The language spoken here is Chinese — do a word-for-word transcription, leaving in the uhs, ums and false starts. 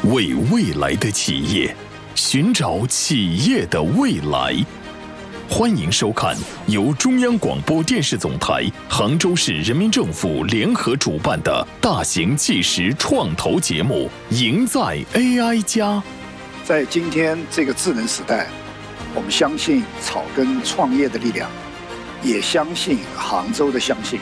为未来的企业，寻找企业的未来。欢迎收看由中央广播电视总台、杭州市人民政府联合主办的大型纪实创投节目《赢在 A I 加》。 在今天这个智能时代，我们相信草根创业的力量，也相信杭州的相信。